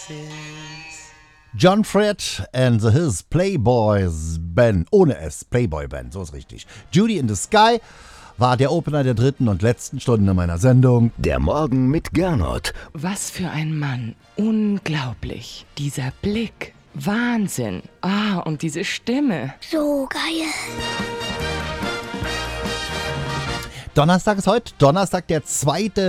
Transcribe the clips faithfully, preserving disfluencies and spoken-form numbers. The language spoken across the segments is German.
John Fred and the His Playboys Band. Ohne S, Playboy Band, so ist richtig. Judy in the Sky war der Opener der dritten und letzten Stunde meiner Sendung. Der Morgen mit Gernot. Was für ein Mann. Unglaublich. Dieser Blick. Wahnsinn. Ah, und diese Stimme. So geil. Donnerstag ist heute, Donnerstag, der zweite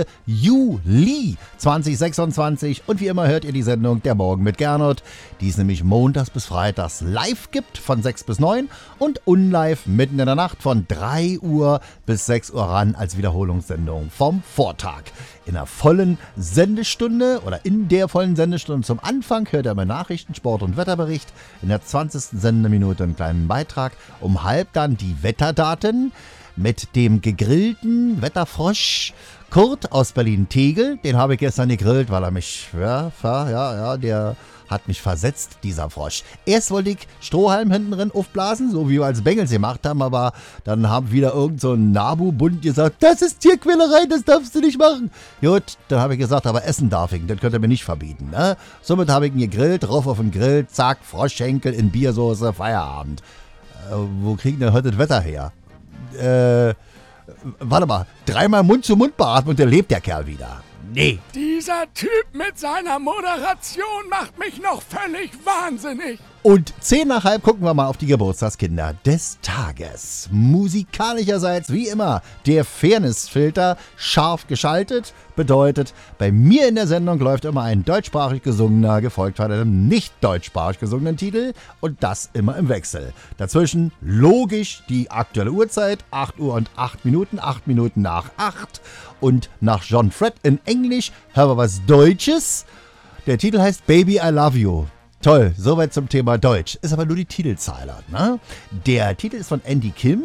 Juli zweitausendsechsundzwanzig. Und wie immer hört ihr die Sendung Der Morgen mit Gernot, die es nämlich montags bis freitags live gibt von sechs bis neun und unlive mitten in der Nacht von drei Uhr bis sechs Uhr ran als Wiederholungssendung vom Vortag. In der vollen Sendestunde oder in der vollen Sendestunde zum Anfang hört ihr mal Nachrichten, Sport und Wetterbericht. In der zwanzigsten Sendeminute einen kleinen Beitrag. Um halb dann die Wetterdaten mit dem gegrillten Wetterfrosch Kurt aus Berlin-Tegel. Den habe ich gestern gegrillt, weil er mich, ja, ja, ja, der hat mich versetzt, dieser Frosch. Erst wollte ich Strohhalm hinten drin aufblasen, so wie wir als Bengels gemacht haben, aber dann haben wieder irgend so ein Nabu-Bund gesagt, das ist Tierquälerei, das darfst du nicht machen. Gut, dann habe ich gesagt, aber essen darf ich, das könnt ihr mir nicht verbieten. Ne? Somit habe ich ihn gegrillt, drauf auf den Grill, zack, Froschschenkel in Biersoße, Feierabend. Äh, wo kriegen denn heute das Wetter her? Äh, warte mal, dreimal Mund zu Mund beatmen und dann lebt der Kerl wieder. Nee. Dieser Typ mit seiner Moderation macht mich noch völlig wahnsinnig. Und zehn nach halb gucken wir mal auf die Geburtstagskinder des Tages. Musikalischerseits wie immer der Fairnessfilter scharf geschaltet. Bedeutet, bei mir in der Sendung läuft immer ein deutschsprachig gesungener, gefolgt von einem nicht deutschsprachig gesungenen Titel und das immer im Wechsel. Dazwischen logisch die aktuelle Uhrzeit, acht Uhr und acht Minuten, acht Minuten nach acht. Und nach John Fred in Englisch hören wir was Deutsches. Der Titel heißt Baby I Love You. Toll, soweit zum Thema Deutsch. Ist aber nur die Titelzahl, ne? Der Titel ist von Andy Kim.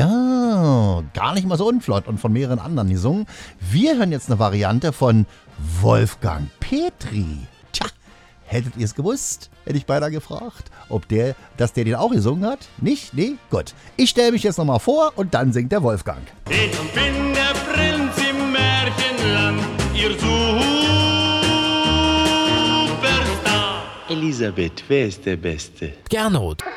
Ja, gar nicht mal so unflott und von mehreren anderen gesungen. Wir hören jetzt eine Variante von Wolfgang Petri. Tja, hättet ihr es gewusst? Hätte ich beinahe gefragt, ob der, dass der den auch gesungen hat. Nicht? Nee? Gut. Ich stelle mich jetzt nochmal vor und dann singt der Wolfgang. Ich bin der Prinz im Märchenland, ihr Superstar. Elisabeth, wer ist der Beste? Gernot.